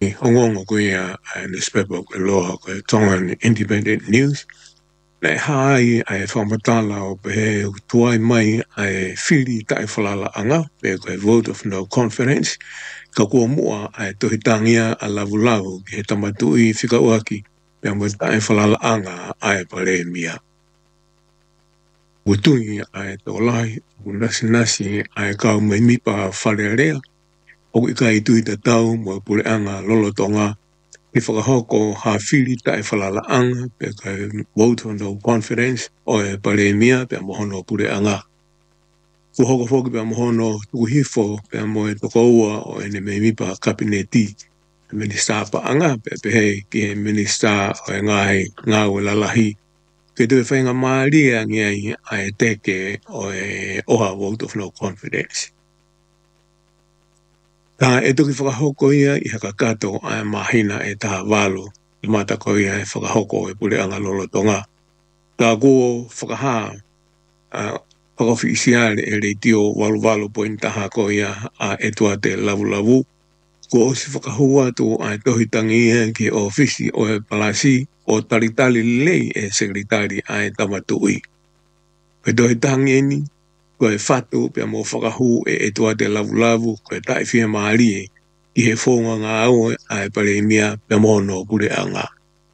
hongongo kuya newspaper ko loha ko tongan Independent News. Na hai ai whamatala o pe tuai mai ai whiri tai whalala anga pe koe vote of no confidence. Ka kua mua ai tohitangia a lavu ki he tamatui whikauaki pe mo tai whalala anga ai pare mia. Utui ai tolai nasi ai kau mai mipa whalearea o i kai tui ta tau mo pule anga lolotonga i whakahoko ha whiri tai whalala anga pe kai vote on no confidence o e pare mia pe mohono pule anga. Ku hoko foki pe mohono tuku hifo pe mo e toko ua o ene me mipa kabineti minista pa anga pe hei ki he minista o e ngā ue lalahi ke tue whainga maaria ngiai ai teke o e oha vote of no confidence. Tā e toki whakahoko ia i haka kato ai mahina e taha walu i matako ia e whakahoko e pule anga lolotonga. Tā kuo whakaha whakawhi isiare e reitio walu point taha ko ia a etua te lavu. Ko osi whakahua tu ai tohitangi ia ki ofisi o e palasi o talitali lei e sekretari ai tamatui. Pe tohitangi eni ko e whatu pe mo whakahu e etua te lavu ko e tai whia maari ki he whonga ngā au ai pare mia pe mono pure anga.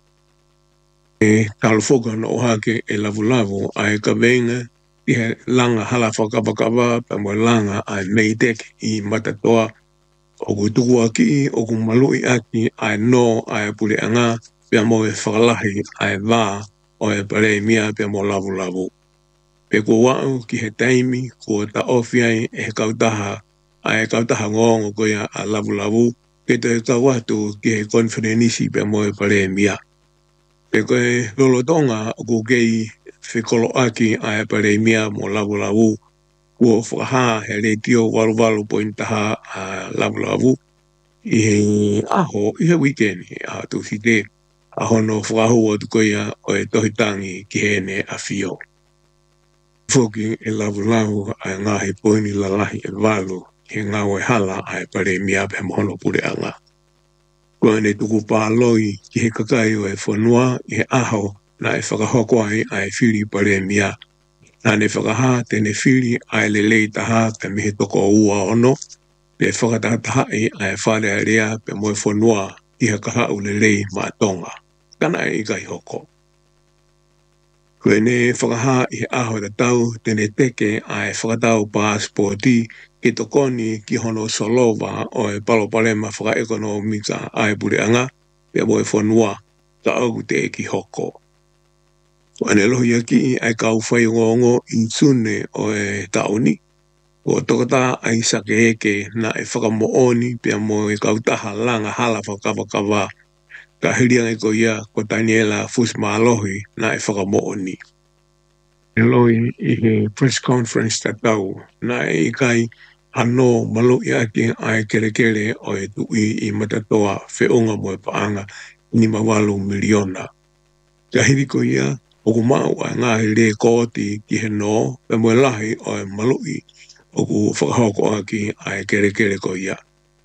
E talfoka no hake e lavu ai ka venga ki he langa hala whakapakawa pe mo langa ai meidek i matatoa o kutuku aki o kumalui aki ai no ai pure anga pe mo e whakalahi ai wā o e pare mia pe mo lavu. Pe ko wau ki he taimi ko ta ofiai e kautaha ngongo ko ia a lavu ke te kawatu ki he konferenisi pe mo e pare mia. Pe ko e lolotonga o ko kei whikolo aki a e pare mia mo lavu ko whakaha he reitio walu point taha a lavu i he aho i he weekend a tu hite a hono whakahu o tu ko ia o e tohitangi ki he ne a fio. Foki e lavu ai ngahi poini lalahi e walu he ngawe hala ai pare mia pe mohono pure anga. Ko ene tuku pāloi ki he kakai o e whanua i he aho na e whakahoko ai whiri pare mia. Na ne whakaha tene whiri ai lelei taha pe mihe toko ua ono pe whakataha ai whare area pe moe whanua i he kahau lelei mātonga. Kana e ikai hoko. Ko ene whakaha i he aho da tau tene teke ai whakatau passporti ki tokoni ki hono Solova o e palopalema whakaekonomika ai pure anga pe moe whanua ta au te ki hoko. Ko ene lohi aki ai kau whai ngongo i tune o e tauni. Ko tokata ai sake eke na e whakamooni pe moe kautaha langa hala whakawakawa. Ka hirianga ko ia ko Daniela Fusmalohi na e whakamooni. E loi i he press conference ta tau na e kai ano malo i aki ai kere o e tui i matatoa whiunga mo e paanga ni mawalu miliona. Ka hiri ko ia o kumau a ngahi le kōti ki he no pe mo lahi o e malo i o ku whakahoko aki ai kere ko ia.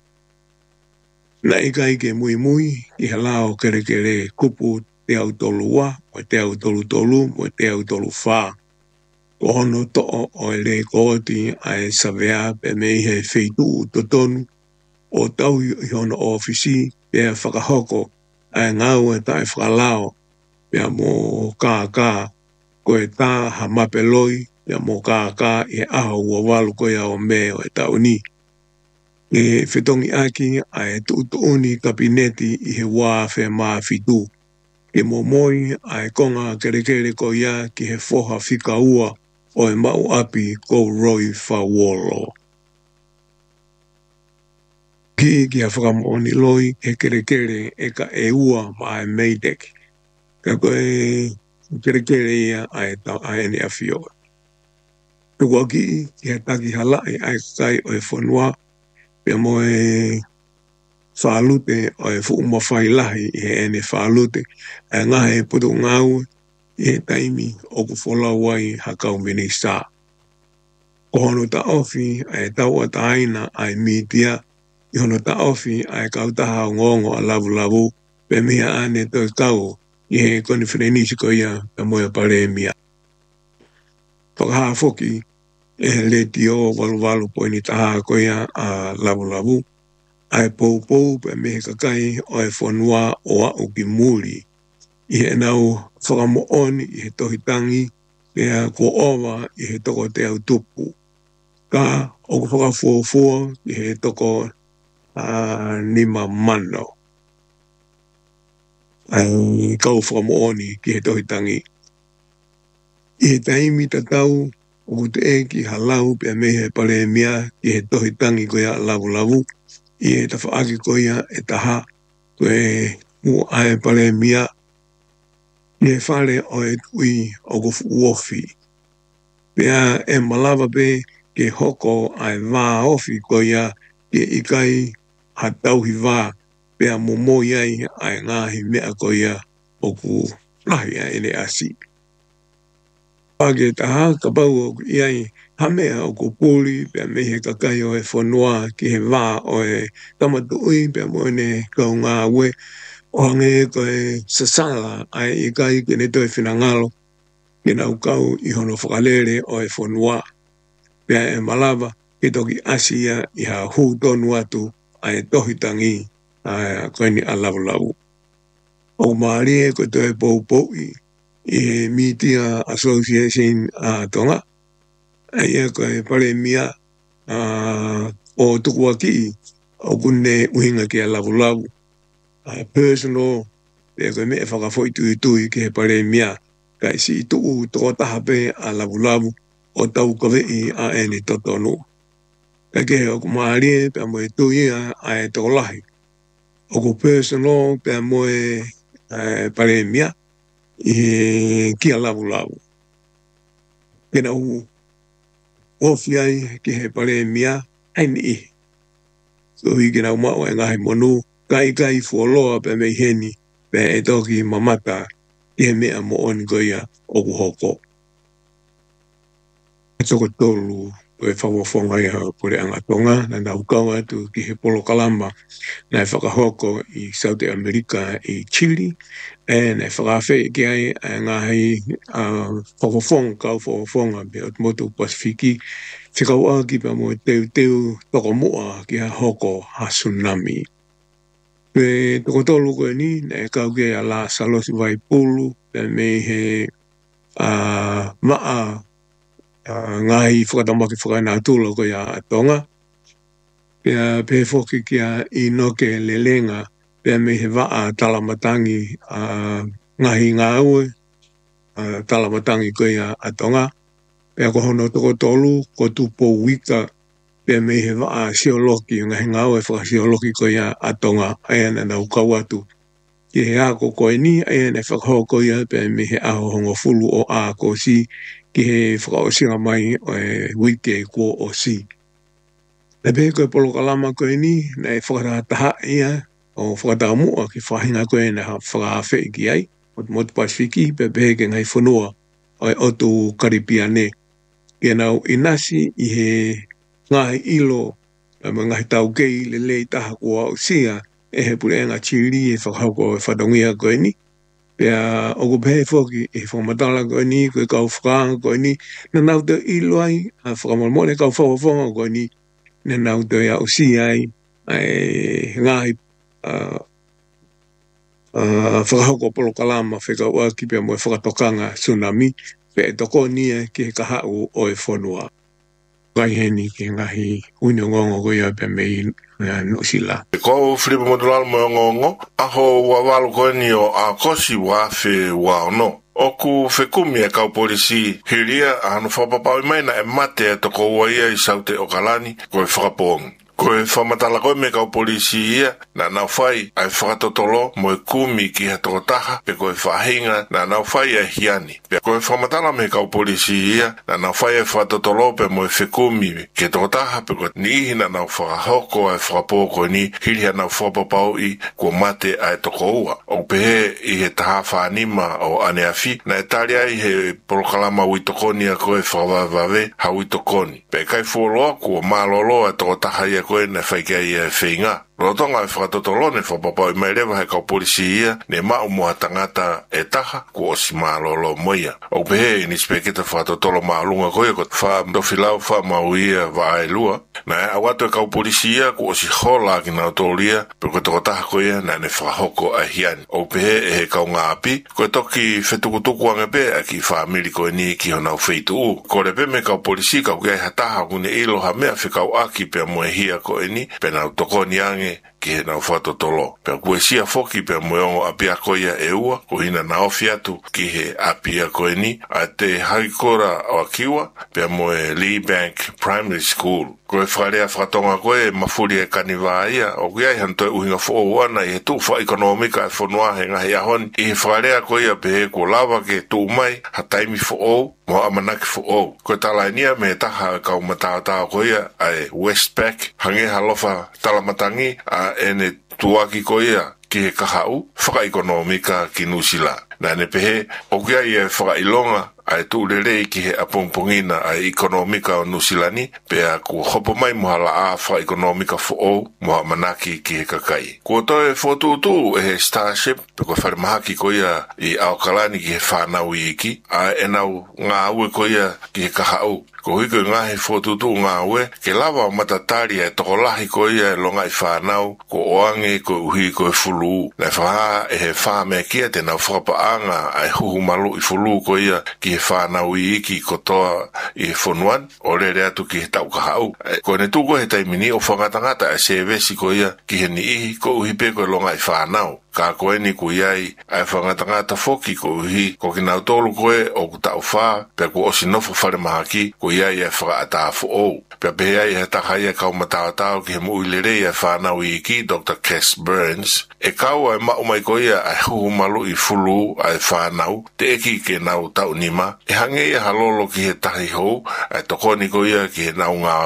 Na ikai ke mui i he lao kere kupu te au tolua, mo te au tolu, mo te au tolu wha. Ko hono to'o o e le kōti ai savea pe mei he wheitu totonu o tau i hono ofisi pe a whakahoko ai ngau e tae whakalao pe a mo kā ko e tā ha mapeloi pe a mo kā e aho ua walu ko ia o me o e tauni. E whetongi aki ai tuuni kabineti i he wā whe maa fitu. E mo moi ai konga kere ko ia ki he whoha whika ua o e mau api ko Roy Fawolo. Ki a whakamooni loi he kere e ka e ua ma e meidek. Ka koe kere ia ai tau ai ni a fio. Tuku aki ki he taki halai ai kai o e whanua pe mo e whalute o e whuumawhai lahi i he ene whalute e ngahe putu ngau i he taimi o ku wholawai hakau minista. Ko hono ta ofi e tau a taina ai mitia i hono ta ofi ai kautaha o ngongo a lavu pe mea ane to kau i he koni whenenisi ko ia ka moia pare mea. Whakaha foki e he leti o walu po ni taha ko ia a lavu ai pou pe me he kakai o e whanua o a uki muri i he nau whakamo oni i he tohitangi pea ko owa i he toko te au tupu. Ka o ko whakafuafua i he toko nima mano. Ai kau whakamo oni ki he tohitangi. I he taimi tatau o ku te eki halau pea me he pare mea i he tohitangi ko ia lavu i he tawhaaki ko ia e taha ko e mu ae pare mea i he whare o e tui o ku uofi. Pea e malawa pe ke hoko ai wā ofi ko ia ke ikai hatauhi wā pea momo iai ai ngahi mea ko ia o ku lahi a ene asi. Pake taha ka pau o ku iai hamea o ku puli pea mehe kakai o e whanua ki he wā o e tamatui pea moene kau ngā ue o hange ko e sasala ai ikai ke ne toi whinangalo ke nau kau i hono whakalere o e whanua. Pea e malawa ke toki asia i ha hu tonu atu ai tohitangi koe ni a lavu. O maarie ko toi pou i he Media Association tonga. Ai e koe pare mea o tukuaki o kunne uhinga ki a lavu. Personal, pea koe me e whakafoi tui ki he pare mea kai si tuu toko taha pe a lavu o tau kawei a ene totonu. Kai ke o ku maarie pea moe tui a e toko lahi. O ku personal pea moe pare mea i he kia lavu. Kena ofi ai ki he pare mea aini i. So hi kena umao e ngahi monu kai fuoloa pea mei heni pea e toki mamata ki he mea mo oni koia o ku hoko. Toko tolu o e whawafonga i hao pore anga tonga na nau kau atu ki he polo kalamba na e whakahoko i South America i Chile e na e whakawhi ki ai ngahi whawafonga kau whawafonga me o motu Pasifiki whikau aki pa mo teu toko mua ki ha hoko ha tsunami. Pe toko tolu koe ni na e kau ki a la salosi vai pulu pe me he maa ngahi whakatamaki whakanatula ko ia atonga. Pea pe foki kia inoke lelenga pea me he waa talamatangi ngahi ngaue talamatangi ko ia atonga. Pea ko hono toko tolu ko tupo wika pea me he waa sioloki ngahi ngaue whakasioloki ko ia atonga aia na nau kawatu. Ki he ako koe ni aia na whakahoko ia pea me he aho hongo fulu o ako si ki he whakaosinga mai o e wike ko o si. Na pehe koe polo kalama koe ni, na e whakataha ia o whakatamua ki whahinga koe na whakawhi ki ai, o motu Pasifiki, pehe ke ngai whanua o e otu Karipiane. Ke nau inasi i he ngahi ilo, ngahi tau kei le lei taha kua o sia, e he purenga Chile e whakahoko e whatongia koe ni. Pea o ko pehe foki e whakamatala koe ni, koe kau whakaanga koe ni, na nau te ilo ai, a whakamolmone kau whakafonga koe ni, na nau te au si ai, ngahi whakahoko polo kalama, whakau aki pea moe whakatokanga tsunami, pea e toko nia ki he kahau o e whanua. Kai heni ki ngahi uniongongo koe a pea mei Nusila. Ko Filipe Modulal mo ngongo aho wa walu ko ni o a kosi wa fe wa no oku fe kumi e ka polisi hiria anu fa papa mai na e mate to ko wa ia I saute o kalani ko frapong ko famatala ko me ka polisi ia na na fai ai fratotolo mo kumi ki ha totaha pe ko fahinga na na fai e hiani pe ko famatala me ka polisi ia na na fai e fratotolo pe mo fe kumi ki totaha pe ko ni na na fa hoko e frapo ko ni hiria na fa papa I ko mate ai to ko o pe I he taha fa anima o ane afi na Italia I he proklama witokoni ko e fa vave ha witokoni pe kai folo ko malolo e totaha ia koe na whaikai e whinga. Rotonga e whakatotolone whapapa i mai rewa he kau polisi ia ne mau mua tangata e taha ku o si malolo moia. O pehe ni speketa whakatotolo maalunga koe ko wha mdofilau wha mauia wa lua. Na e awato e kau polisi ia ku o si hola ki nao tōlia pe koe toko taha koe na ne whahoko a hiani. O pehe e he kau ngā api koe toki whetukutuku anga pe a ki whaamiri koe ni ki honau wheitu u. Ko re pe me kau polisi kau kia hataha kune ilo ha mea whikau aki pe moe hia koe ni pe nau toko ni ange ki he nau whatotolo. Pea kue sia foki pea moeongo apia koia e ua, ko hina na ofi atu ki he apia koe ni, a te haikora o akiwa, pea moe Lee Bank Primary School. Koe wharea whatonga koe mafuri e kaniwa ia, o kia i hantoe uhinga whooana i he tuwha ekonomika e whanua he ngahi ahoni, i he wharea koe a pehe ko lawa ke tu mai, ha taimi whoo, mo amanaki whoo. Koe talainia me taha kau matātā koe ai Westpac, hange halofa talamatangi, a ene tuaki koea ki he kahau, whakaekonomika ki Nusila. Na ne pehe, o kia i e whakailonga ai tūrerei ki he apongpongina ai ekonomika o Nusilani, pea kua hopo mai mohala a whaekonomika who'o moha manaki ki he kakai. Kua toe whotutu e he Starship, pe koe whare mahaki koia i Aokalani ki he whanau i iki, a enau ngā ue koia ki he kahau. Ko hiko ngahe whotutu ngā ue, ke lawa o matatari e toko lahi koia e longa i whanau, ko oange, ko uhi, ko e fulu. Nei whaha e he whame kia te nau whakapaanga ai huhu malu i fulu koia ki he whanau i iki kotoa i he whonuan, o rere atu ki he tau kahau. Ko ne tuko he taimini o whangatangata e se vesi koia ki he ni ihi, ko uhi pe ko longa i whanau. Ka koe ni ku iai ai whangatangata foki ko uhi, ko ki nau tolu koe o ku tau wha, pe ku osi nofo whare mahaki, ko iai ai whakaata fo. Pe pehe ai he tahai e kau matātau ki he muilerei ai whanau i iki, Dr. Cass Burns, e kau ai mau mai koe ai huhu malu i fulu ai whanau, te eki ke nau tau nima, e hange i halolo ki he tahi hou, ai tokoni koe ki he nau ngā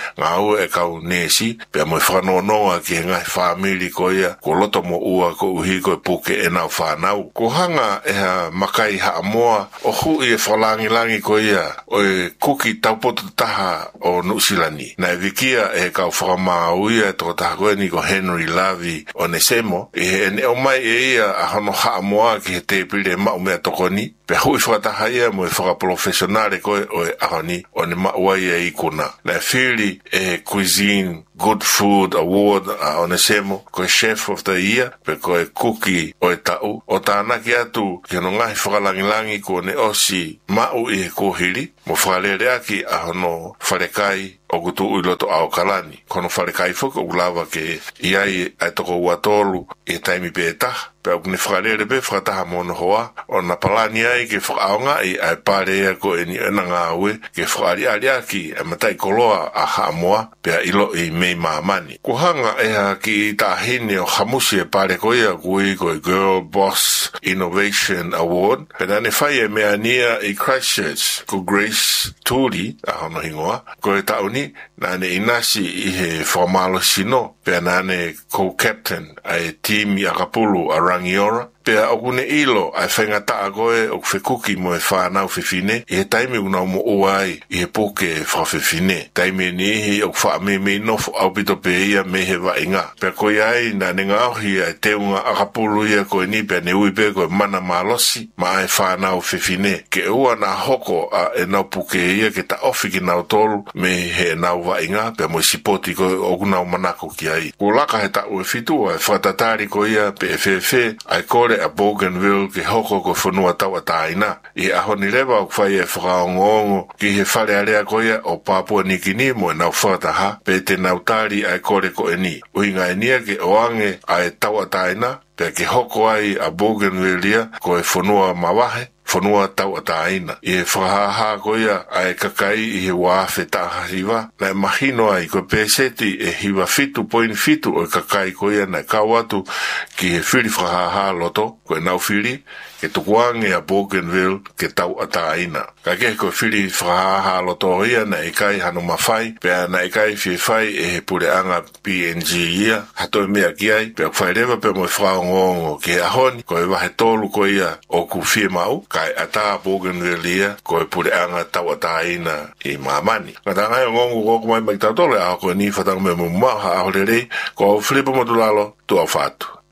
ue e kau nesi, pe mo whanonoa ki he ngai whamiri koe, ko loto mo ua ko uhi koe puke e nau whanau. Ko hanga e ha makai ha amoa, o hui e whalangi koe o e kuki taupoto taha o Nusilani. Na e wikia e kau whakamauia e toko taha koe ni ko Henry Lavi o Nesemo, e he ene o mai e ia a hono ha amoa ki he tepire mau mea tokoni, pe hui whakataha ia mo e whakaprofessionale koe o e ahoni o ne mauai e ikuna. Na e whiri e Cuisine Good Food Award o Nesemo, ko e Chef of the Year, pe ko e kuki o e tau, o tānaki atu ki no ngahi whakalangilangi ko ne osi mau i he kohiri, mo whakalere aki a hono wharekai o kutu uiloto Aokalani. Kono wharekai whuka o lawa ke iai ai toko uatolu i taimi pe taha, pe au kune whakalere pe whakataha mono hoa, o na palani ai ke whakaonga i ai pārea ko e ni ena ngā ue, ke whakari ariaki e matai koloa a haamoa, pe a ilo i mei maamani. Ko hanga e ha ki tāhine o hamusi e pāre koia kui ko e Girl Boss Innovation Award, pe nane whai e mea nia i Christchurch, ko Grace Turi, a hono hingoa, ko e tauni, nane inasi i he whamalo sino, pe nane co-captain ai team i Akapulu a Rangiora, pea o kune ilo ai whaingataa koe o whekuki mo e whanau whiwhine, i he taimi unau mo uai i he poke e whawhiwhine. Taimi ni ihi o whaame mei nofo au pito pe ia me he wainga. Pea koe ai na ne ngauhi ai teunga Akapulu ia koe ni pea ne ui pe koe mana malosi ma ai whanau whiwhine. Ke ua na hoko a e nau puke ia ke ta ofi ki nau tolu me he nau wainga, pea mo sipoti koe o kunau manako ki ai. Ko laka he ta ue fitu ai whatatari koe ia pe e whewhe ai kore a Bougainville ki hoko ko whanua tau a taina. I aho ni rewa o kwhai e whakaongongo ki he whare area koia o Papua Nikini mo e nau whataha pe te nau tari ai kore ko e ni. Uhinga e nia ke oange ai tau a taina pe ki hoko ai a Bougainville ia ko e whanua mawahe, whanua tau a taina. I he whahaha koia ai kakai i he wafe taha hiwa, na e mahino ai ko peseti e hiwa fitu o kakai koia na kawatu ki he whiri whahaha loto, ko e nau whiri, ke tukuange a Bougainville ke tau a taina. Ka ke ko whiri whahaha loto ia na e kai hano mawhai, pea na e kai whiwhai e he pure anga PNG ia, hato e mea ki ai, pea whai rewa pe mo e whaongongo ki he ahoni, ko e wahe tolu ko ia o ku whie mau, ka kai ata bougainvillea ko e pule anga tawataina I mamani ngata ngai ngongo ko mai mai tatole a ko ni fatang me mo ha a ko flipo modulalo to afatu